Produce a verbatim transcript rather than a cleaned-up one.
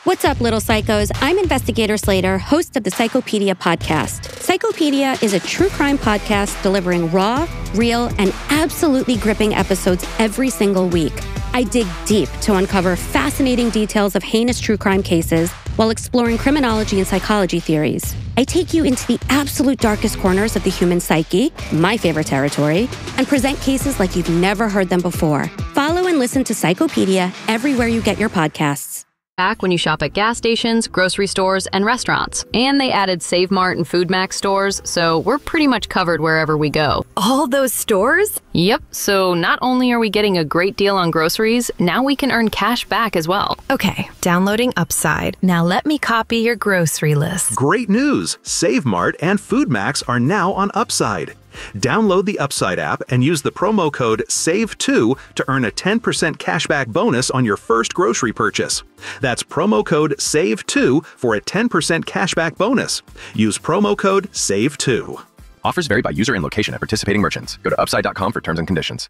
What's up, little psychos? I'm Investigator Slater, host of the Psychopedia podcast. Psychopedia is a true crime podcast delivering raw, real, and absolutely gripping episodes every single week. I dig deep to uncover fascinating details of heinous true crime cases while exploring criminology and psychology theories. I take you into the absolute darkest corners of the human psyche, my favorite territory, and present cases like you've never heard them before. Follow and listen to Psychopedia everywhere you get your podcasts. Back when you shop at gas stations, grocery stores, and restaurants. And they added Save Mart and Food Max stores, so we're pretty much covered wherever we go. All those stores? Yep, so not only are we getting a great deal on groceries, now we can earn cash back as well. Okay, downloading Upside. Now let me copy your grocery list. Great news! Save Mart and Food Max are now on Upside. Download the Upside app and use the promo code S A V E two to earn a ten percent cashback bonus on your first grocery purchase. That's promo code S A V E two for a ten percent cashback bonus. Use promo code S A V E two. Offers vary by user and location at participating merchants. Go to upside dot com for terms and conditions.